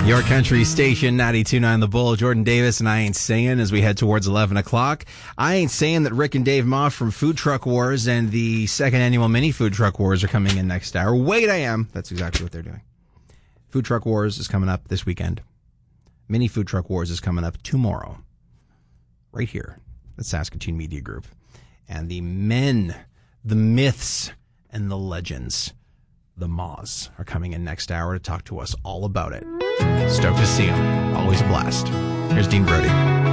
Your country station, 92.9 The Bull. Jordan Davis and I Ain't Saying as we head towards 11 o'clock. I ain't saying that Rick and Dave Moff from Food Truck Wars and the second annual Mini Food Truck Wars are coming in next hour. Wait, I am. That's exactly what they're doing. Food Truck Wars is coming up this weekend. Mini Food Truck Wars is coming up tomorrow. Right here at Saskatoon Media Group. And the men, the myths, and the legends, the Maws, are coming in next hour to talk to us all about it. Stoked to see them. Always a blast. Here's Dean Brody.